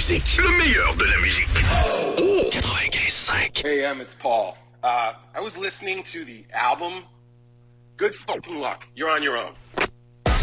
musique. Le meilleur de la musique. Oh, 95.5. Hey, it's Paul. I was listening to the album Good Fucking Luck. You're on your own.